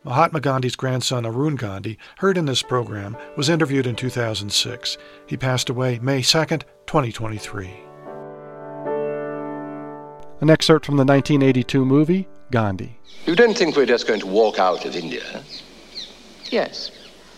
Mahatma Gandhi's grandson Arun Gandhi, heard in this program, was interviewed in 2006. He passed away May 2nd, 2023. An excerpt from the 1982 movie, Gandhi. You don't think we're just going to walk out of India? Yes.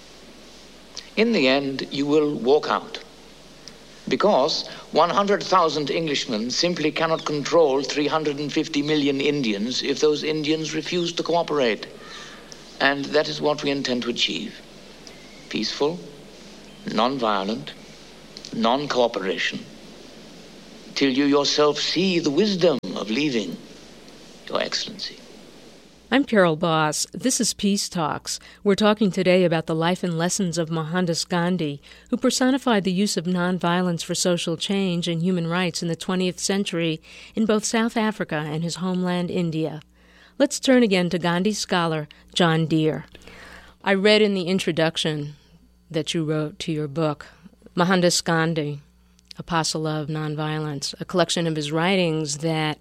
In the end, you will walk out. Because 100,000 Englishmen simply cannot control 350 million Indians if those Indians refuse to cooperate. And that is what we intend to achieve. Peaceful, non-violent, non-cooperation. Till you yourself see the wisdom of leaving, Your Excellency. I'm Carol Boss. This is Peace Talks. We're talking today about the life and lessons of Mohandas Gandhi, who personified the use of nonviolence for social change and human rights in the 20th century in both South Africa and his homeland, India. Let's turn again to Gandhi scholar John Deere. I read in the introduction that you wrote to your book, Mohandas Gandhi, Apostle of Nonviolence, a collection of his writings that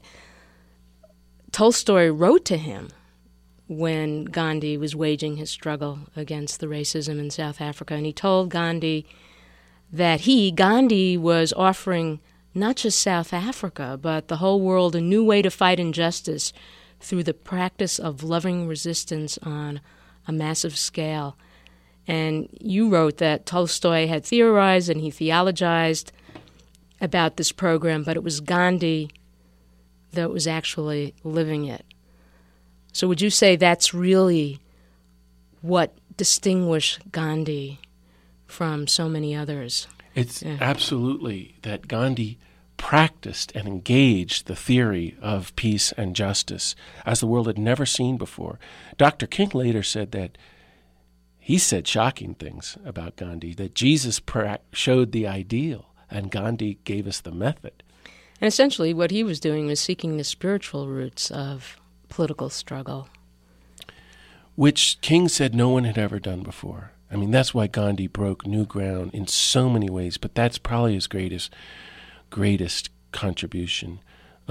Tolstoy wrote to him when Gandhi was waging his struggle against the racism in South Africa. And he told Gandhi that Gandhi, was offering not just South Africa, but the whole world a new way to fight injustice through the practice of loving resistance on a massive scale. And you wrote that Tolstoy had theorized and he theologized about this program, but it was Gandhi that was actually living it. So would you say that's really what distinguished Gandhi from so many others? It's absolutely that Gandhi practiced and engaged the theory of peace and justice as the world had never seen before. Dr. King later said that he said shocking things about Gandhi, that Jesus showed the ideal and Gandhi gave us the method. And essentially what he was doing was seeking the spiritual roots of political struggle, which King said no one had ever done before. I mean, that's why Gandhi broke new ground in so many ways, but that's probably his greatest contribution.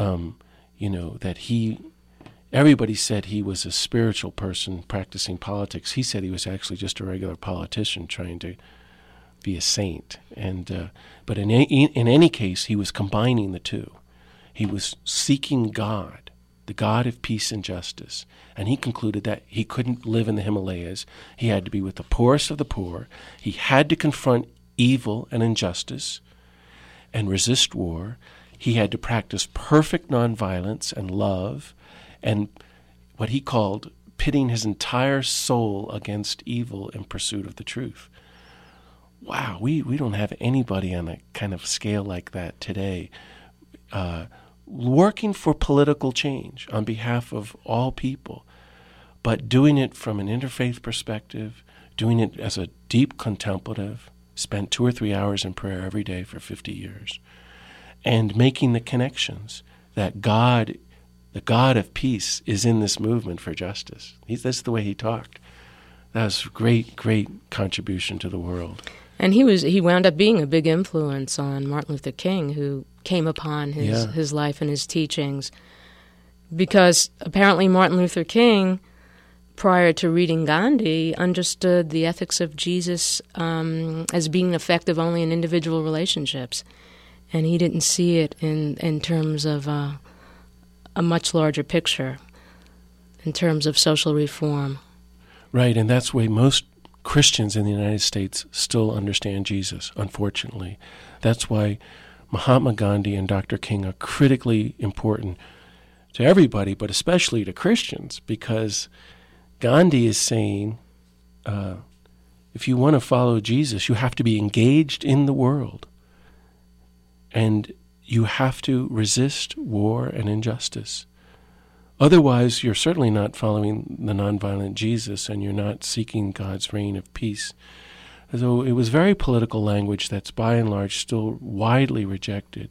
That everybody said he was a spiritual person practicing politics. He said he was actually just a regular politician trying to be a saint. But in any case, he was combining the two. He was seeking God, the God of peace and justice. And he concluded that he couldn't live in the Himalayas. He had to be with the poorest of the poor. He had to confront evil and injustice and resist war. He had to practice perfect nonviolence and love and what he called pitting his entire soul against evil in pursuit of the truth. Wow, we don't have anybody on a kind of scale like that today. Working for political change on behalf of all people, but doing it from an interfaith perspective, doing it as a deep contemplative, spent 2 or 3 hours in prayer every day for 50 years, and making the connections that God, the God of peace, is in this movement for justice. That's the way he talked. That was a great, great contribution to the world. And he wound up being a big influence on Martin Luther King, who came upon his life and his teachings. Because apparently Martin Luther King, prior to reading Gandhi, understood the ethics of Jesus as being effective only in individual relationships. And he didn't see it in terms of a much larger picture, in terms of social reform. Right, and that's the way most Christians in the United States still understand Jesus, unfortunately. That's why Mahatma Gandhi and Dr. King are critically important to everybody, but especially to Christians, because Gandhi is saying, if you want to follow Jesus, you have to be engaged in the world, and you have to resist war and injustice. Otherwise, you're certainly not following the nonviolent Jesus, and you're not seeking God's reign of peace. So it was very political language that's by and large still widely rejected.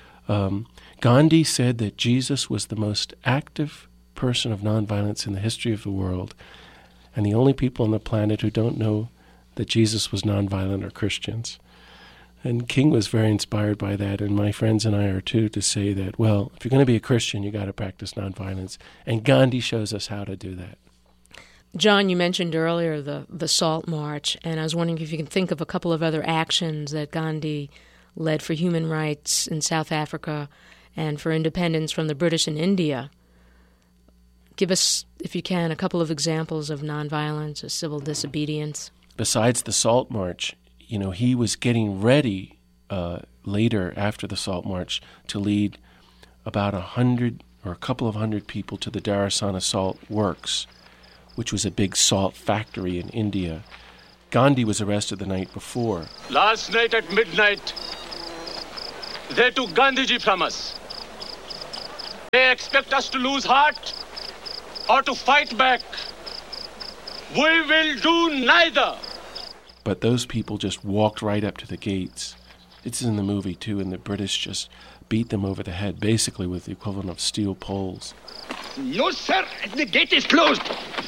Gandhi said that Jesus was the most active person of nonviolence in the history of the world, and the only people on the planet who don't know that Jesus was nonviolent are Christians. And King was very inspired by that, and my friends and I are too, to say that, well, if you're going to be a Christian, you got to practice nonviolence. And Gandhi shows us how to do that. John, you mentioned earlier the Salt March, and I was wondering if you can think of a couple of other actions that Gandhi led for human rights in South Africa and for independence from the British in India. Give us, if you can, a couple of examples of nonviolence or civil disobedience. Besides the Salt March, he was getting ready later after the Salt March to lead about 100 or a couple of hundred people to the Dharasana Salt Works, which was a big salt factory in India. Gandhi was arrested the night before. Last night at midnight, they took Gandhiji from us. They expect us to lose heart or to fight back. We will do neither. But those people just walked right up to the gates. It's in the movie, too, and the British just beat them over the head, basically with the equivalent of steel poles. No, sir. The gate is closed.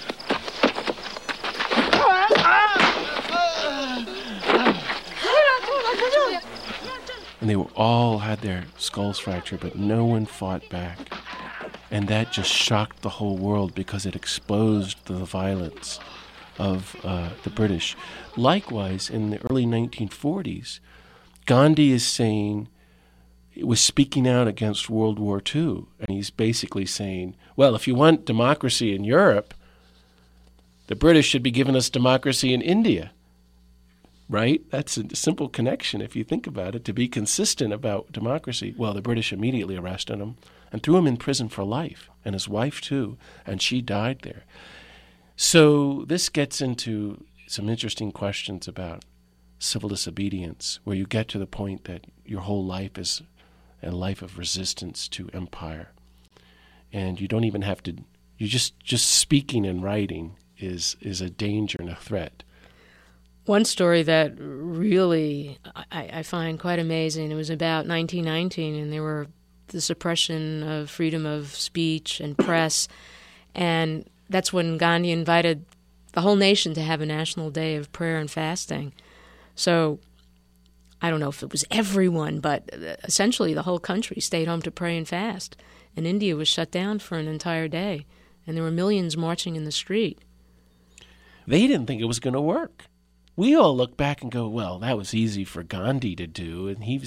And they all had their skulls fractured, but no one fought back. And that just shocked the whole world because it exposed the violence of the British. Likewise, in the early 1940s, Gandhi was speaking out against World War II. And he's basically saying, well, if you want democracy in Europe, the British should be giving us democracy in India. Right? That's a simple connection if you think about it, to be consistent about democracy. Well, the British immediately arrested him and threw him in prison for life, and his wife too, and she died there. So this gets into some interesting questions about civil disobedience, where you get to the point that your whole life is a life of resistance to empire. And you don't even have to, you just speaking and writing is a danger and a threat. One story that really I find quite amazing, it was about 1919, and there were the suppression of freedom of speech and press, and that's when Gandhi invited the whole nation to have a national day of prayer and fasting. So I don't know if it was everyone, but essentially the whole country stayed home to pray and fast, and India was shut down for an entire day, and there were millions marching in the street. They didn't think it was going to work. We all look back and go, well, that was easy for Gandhi to do. And he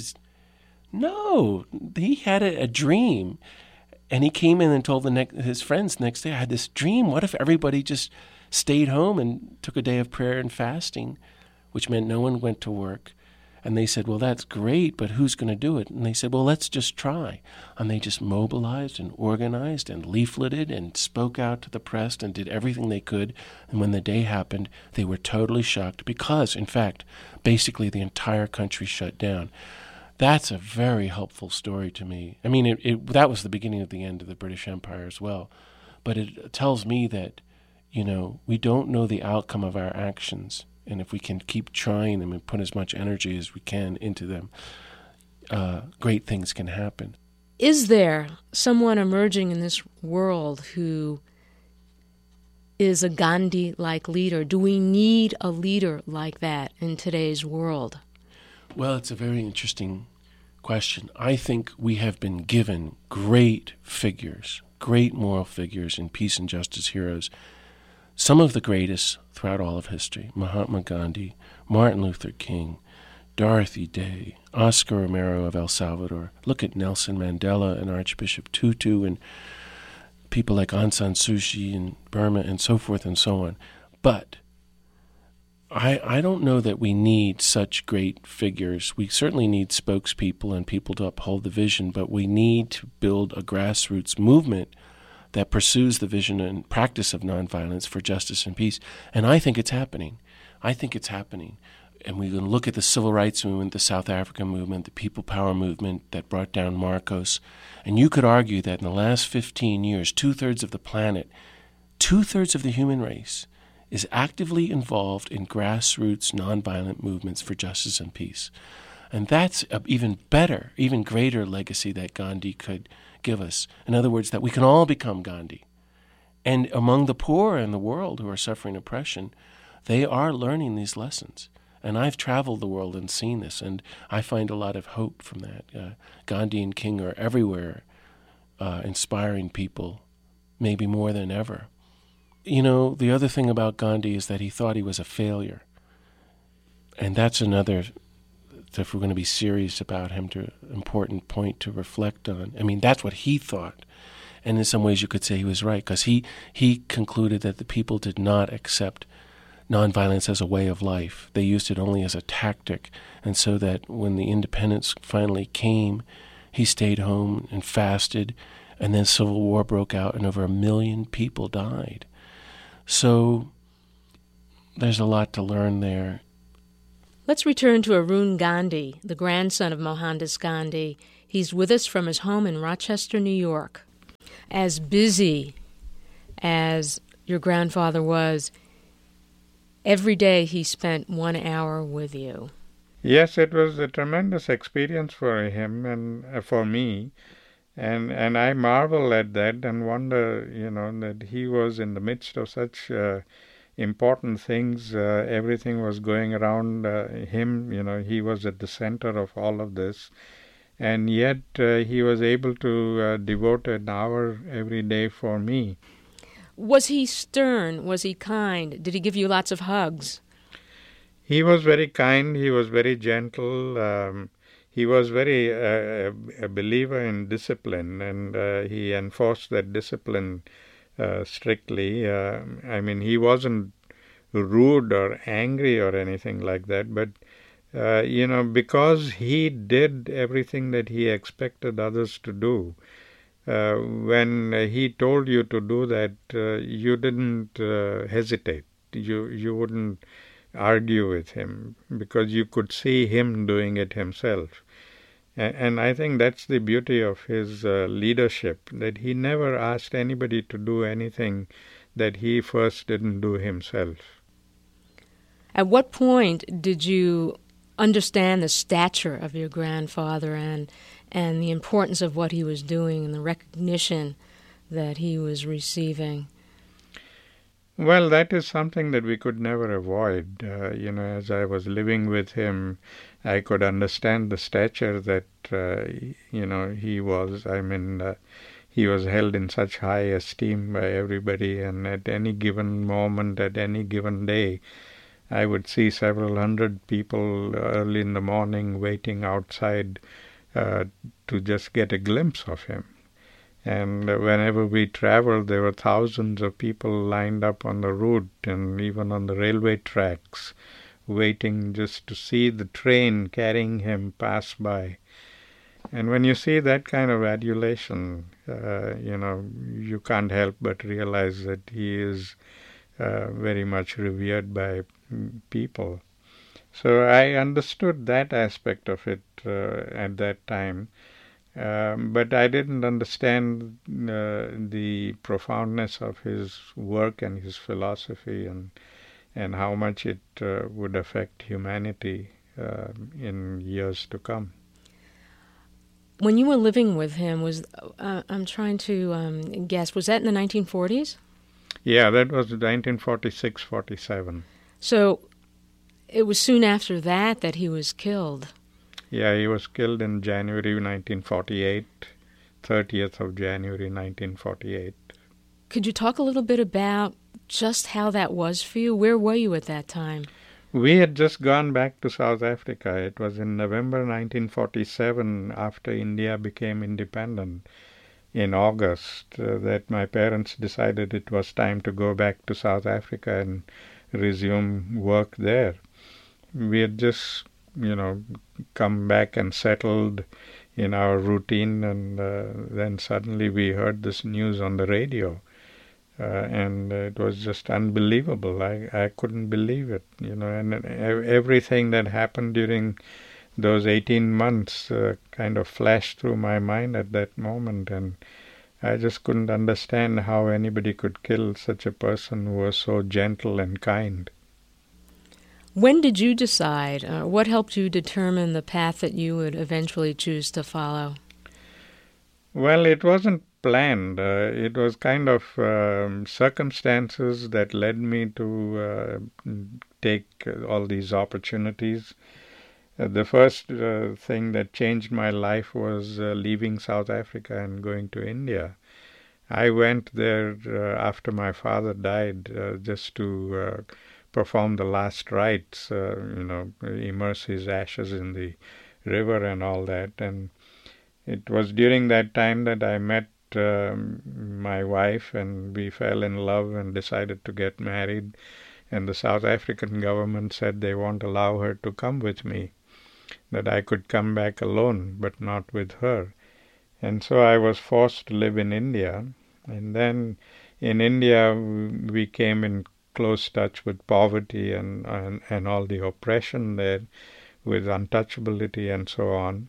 had a dream. And he came in and told his friends the next day, I had this dream. What if everybody just stayed home and took a day of prayer and fasting, which meant no one went to work? And they said, well, that's great, but who's going to do it? And they said, well, let's just try. And they just mobilized and organized and leafleted and spoke out to the press and did everything they could. And when the day happened, they were totally shocked because, in fact, basically the entire country shut down. That's a very helpful story to me. I mean, that was the beginning of the end of the British Empire as well. But it tells me that, we don't know the outcome of our actions. And if we can keep trying them and put as much energy as we can into them, great things can happen. Is there someone emerging in this world who is a Gandhi-like leader? Do we need a leader like that in today's world? Well, it's a very interesting question. I think we have been given great figures, great moral figures and peace and justice heroes. Some of the greatest throughout all of history: Mahatma Gandhi, Martin Luther King, Dorothy Day, Oscar Romero of El Salvador. Look at Nelson Mandela and Archbishop Tutu and people like Aung San Suu Kyi in Burma and so forth and so on. But I don't know that we need such great figures. We certainly need spokespeople and people to uphold the vision, but we need to build a grassroots movement that pursues the vision and practice of nonviolence for justice and peace. And I think it's happening. And we can look at the civil rights movement, the South African movement, the People Power movement that brought down Marcos. And you could argue that in the last 15 years, 2/3 of the planet, 2/3 of the human race is actively involved in grassroots nonviolent movements for justice and peace. And that's an even better, even greater legacy that Gandhi could give us. In other words, that we can all become Gandhi. And among the poor in the world who are suffering oppression, they are learning these lessons. And I've traveled the world and seen this, and I find a lot of hope from that. Gandhi and King are everywhere, inspiring people, maybe more than ever. the other thing about Gandhi is that he thought he was a failure. And that's another, if we're going to be serious about him, important point to reflect on. I mean, that's what he thought. And in some ways you could say he was right, because he concluded that the people did not accept nonviolence as a way of life. They used it only as a tactic. And so that when the independence finally came, he stayed home and fasted, and then civil war broke out and over 1 million people died. So there's a lot to learn there. Let's return to Arun Gandhi, the grandson of Mohandas Gandhi. He's with us from his home in Rochester, New York. As busy as your grandfather was, every day he spent 1 hour with you. Yes, it was a tremendous experience for him and for me. And I marvel at that and wonder, that he was in the midst of such important things. Everything was going around him. He was at the center of all of this. And yet he was able to devote an hour every day for me. Was he stern? Was he kind? Did he give you lots of hugs? He was very kind. He was very gentle. He was very a believer in discipline, and he enforced that discipline strictly. He wasn't rude or angry or anything like that, but because he did everything that he expected others to do. When he told you to do that, you didn't hesitate. You wouldn't argue with him because you could see him doing it himself. And I think that's the beauty of his leadership, that he never asked anybody to do anything that he first didn't do himself. At what point did you understand the stature of your grandfather and the importance of what he was doing and the recognition that he was receiving? Well, that is something that we could never avoid. As I was living with him, I could understand the stature that, he was. He was held in such high esteem by everybody, and at any given moment, at any given day, I would see several hundred people early in the morning waiting outside to just get a glimpse of him. And whenever we traveled, there were thousands of people lined up on the route and even on the railway tracks, waiting just to see the train carrying him pass by. And when you see that kind of adulation, you can't help but realize that he is very much revered by people. So I understood that aspect of it at that time. But I didn't understand the profoundness of his work and his philosophy and how much it would affect humanity in years to come. When you were living with him, I'm trying to guess, was that in the 1940s? Yeah, that was 1946-47. So it was soon after that he was killed. Yeah, he was killed in January 1948, 30th of January 1948. Could you talk a little bit about just how that was for you? Where were you at that time? We had just gone back to South Africa. It was in November 1947, after India became independent, in August, that my parents decided it was time to go back to South Africa and resume work there. We had just come back and settled in our routine, and then suddenly we heard this news on the radio, and it was just unbelievable. I couldn't believe it, and everything that happened during those 18 months kind of flashed through my mind at that moment, and I just couldn't understand how anybody could kill such a person who was so gentle and kind. When did you decide? What helped you determine the path that you would eventually choose to follow? Well, it wasn't planned. It was kind of circumstances that led me to take all these opportunities. The first thing that changed my life was leaving South Africa and going to India. I went there after my father died just to perform the last rites, immerse his ashes in the river and all that. And it was during that time that I met my wife, and we fell in love and decided to get married. And the South African government said they won't allow her to come with me, that I could come back alone, but not with her. And so I was forced to live in India. And then in India, we came in close touch with poverty and all the oppression there, with untouchability and so on.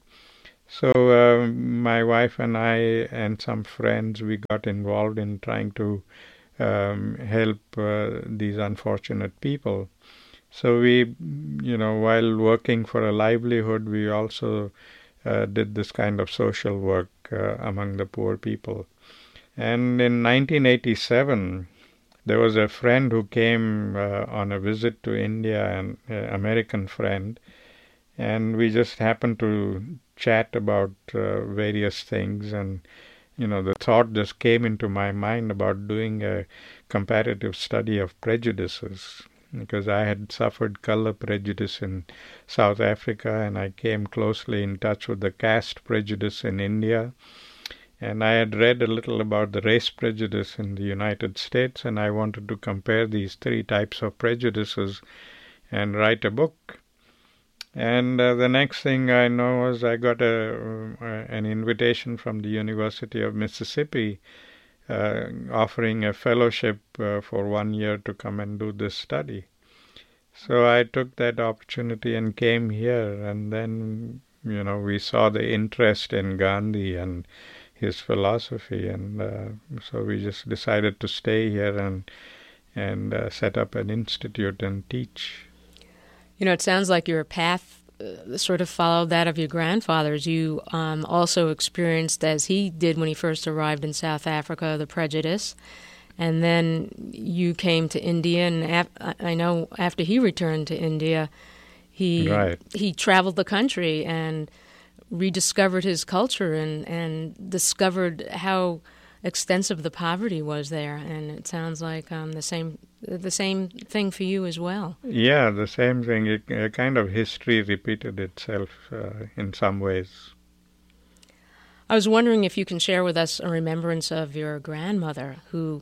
So my wife and I and some friends, we got involved in trying to help these unfortunate people. So we, while working for a livelihood, we also did this kind of social work among the poor people. And in 1987, there was a friend who came on a visit to India, an American friend, and we just happened to chat about various things, and the thought just came into my mind about doing a comparative study of prejudices, because I had suffered color prejudice in South Africa, and I came closely in touch with the caste prejudice in India. And I had read a little about the race prejudice in the United States, and I wanted to compare these three types of prejudices and write a book. And the next thing I know was I got an invitation from the University of Mississippi offering a fellowship for 1 year to come and do this study. So I took that opportunity and came here, and then, we saw the interest in Gandhi and his philosophy, and so we just decided to stay here and set up an institute and teach. It sounds like your path sort of followed that of your grandfather's. You also experienced, as he did when he first arrived in South Africa, the prejudice, and then you came to India, and I know after he returned to India, he traveled the country and rediscovered his culture and discovered how extensive the poverty was there, and it sounds like the same thing for you as well. Yeah, the same thing. A kind of history repeated itself in some ways. I was wondering if you can share with us a remembrance of your grandmother, who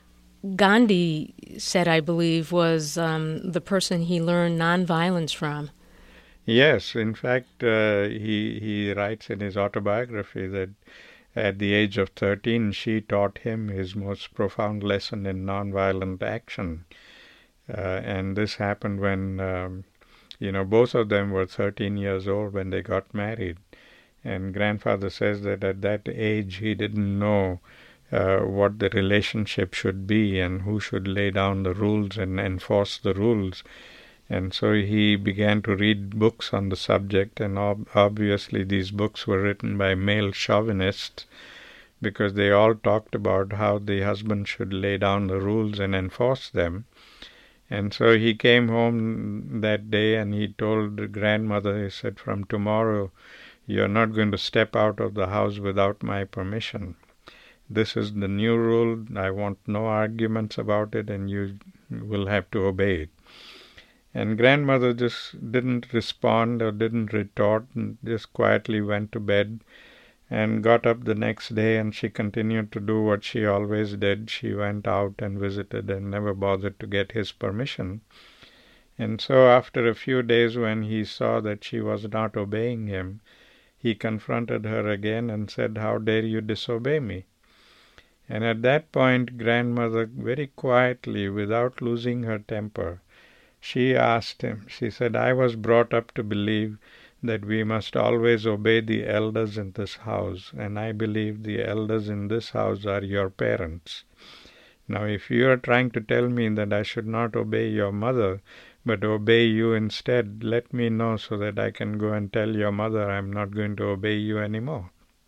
Gandhi said, I believe, was the person he learned nonviolence from. Yes, in fact, he writes in his autobiography that at the age of 13, she taught him his most profound lesson in nonviolent action. And this happened when, both of them were 13 years old when they got married. And grandfather says that at that age, he didn't know what the relationship should be and who should lay down the rules and enforce the rules. And so he began to read books on the subject, and obviously these books were written by male chauvinists, because they all talked about how the husband should lay down the rules and enforce them. And so he came home that day and he told the grandmother, he said, from tomorrow you're not going to step out of the house without my permission. This is the new rule. I want no arguments about it, and you will have to obey it. And grandmother just didn't respond or didn't retort, and just quietly went to bed and got up the next day, and she continued to do what she always did. She went out and visited and never bothered to get his permission. And so after a few days, when he saw that she was not obeying him, he confronted her again and said, "How dare you disobey me?" And at that point, grandmother, very quietly, without losing her temper, she asked him, she said, "I was brought up to believe that we must always obey the elders in this house, and I believe the elders in this house are your parents. Now, if you are trying to tell me that I should not obey your mother, but obey you instead, let me know so that I can go and tell your mother I'm not going to obey you anymore."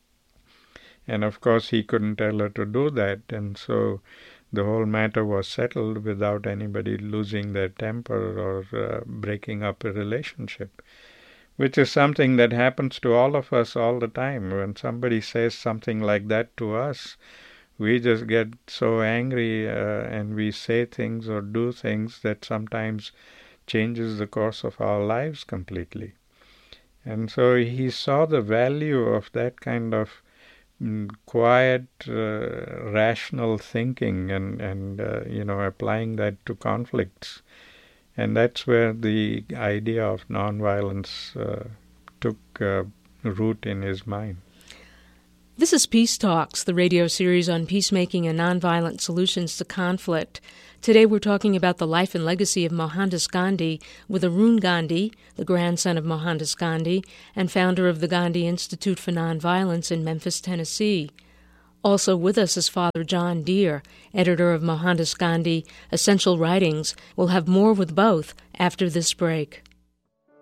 And of course he couldn't tell her to do that, and so the whole matter was settled without anybody losing their temper or breaking up a relationship, which is something that happens to all of us all the time. When somebody says something like that to us, We just get so angry and we say things or do things that sometimes changes the course of our lives completely. And so he saw the value of that kind of quiet, rational thinking and applying that to conflicts. And that's where the idea of nonviolence took root in his mind. This is Peace Talks, the radio series on peacemaking and nonviolent solutions to conflict. Today we're talking about the life and legacy of Mohandas Gandhi with Arun Gandhi, the grandson of Mohandas Gandhi, and founder of the Gandhi Institute for Nonviolence in Memphis, Tennessee. Also with us is Father John Deere, editor of Mohandas Gandhi Essential Writings. We'll have more with both after this break.